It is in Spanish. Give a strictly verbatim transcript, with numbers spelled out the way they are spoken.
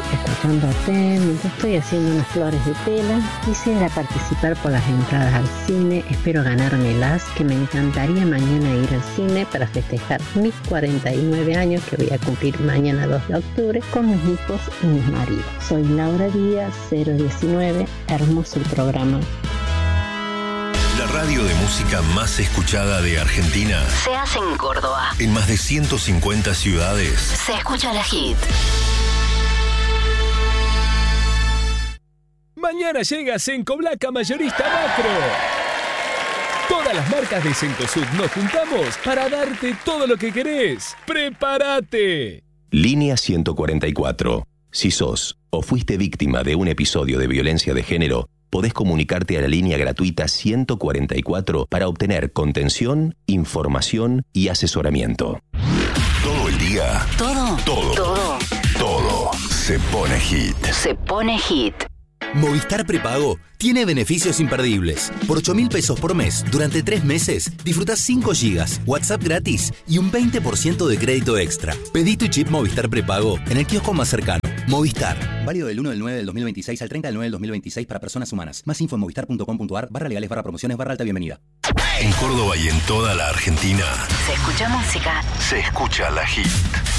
escuchándote mientras estoy haciendo unas flores de tela. Quisiera participar por las entradas al cine, espero ganármelas, que me encantaría mañana ir al cine para festejar mis cuarenta y nueve años que voy a cumplir mañana dos de octubre con mis hijos y mis maridos. Soy Laura Díaz, cero diecinueve, hermoso el programa. La radio de música más escuchada de Argentina se hace en Córdoba. En más de ciento cincuenta ciudades Se escucha la hit. Mañana llega Sencoblaca Mayorista Macro. Todas las marcas de Cencosud nos juntamos para darte todo lo que querés. ¡Prepárate! Línea ciento cuarenta y cuatro. Si sos o fuiste víctima de un episodio de violencia de género, podés comunicarte a la línea gratuita ciento cuarenta y cuatro para obtener contención, información y asesoramiento. todo el día. Todo. Todo. Todo. Todo se pone hit. Se pone hit. Movistar Prepago tiene beneficios imperdibles. Por ocho mil pesos por mes, durante tres meses, disfrutás cinco gigas, WhatsApp gratis y un veinte por ciento de crédito extra. Pedí tu chip Movistar Prepago en el kiosco más cercano. Movistar. Válido del uno del nueve del dos mil veintiséis al treinta del nueve del dos mil veintiséis para personas humanas. Más info en movistar.com.ar barra legales barra promociones barra alta bienvenida. En Córdoba y en toda la Argentina Se escucha música. se escucha la hit.